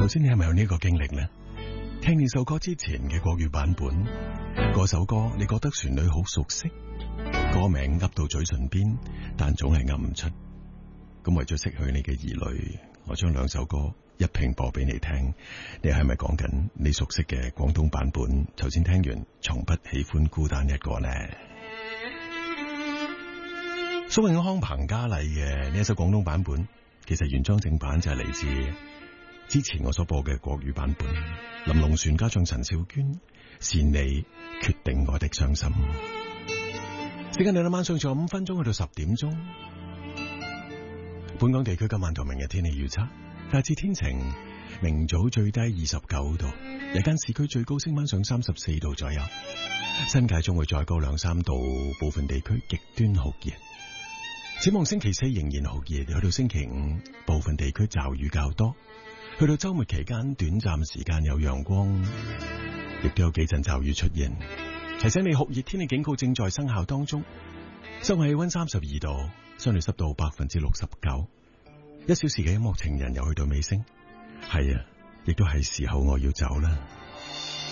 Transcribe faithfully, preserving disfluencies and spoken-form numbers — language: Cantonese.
頭先你係咪有呢個經歷呢？聽呢首歌之前嘅國語版本，嗰首歌你覺得旋律好熟悉，歌名噏到嘴唇邊，但總係噏唔出。咁為咗釋去你嘅疑慮，我將兩首歌一併播俾你聽。你係咪講緊你熟悉嘅廣東版本？頭先聽完，從不喜歡孤單一個呢？蘇永康、彭家麗嘅呢一首廣東版本，其實原裝正版就係嚟自之前我所播嘅國語版本。林隆璇加上陳小娟，是你決定我的傷心。時間嚟到晚上仲有五分鐘去到十點鐘。本港地區今晚同明日天氣預測大致天晴，明早最低二十九度，日間市區最高升翻上三十四度左右，新界仲會再高兩三度，部分地區極端酷熱。展望星期四仍然酷熱，去到星期五部分地區驟雨較多，去到周末期間短暫時間有陽光，亦都有幾陣驟雨出現。提醒你酷熱天氣警告正在生效當中，室外氣溫三十二度，相對濕度百分之六十九。一小時嘅音樂情人又去到尾聲，係啊，亦都係時候我要走啦。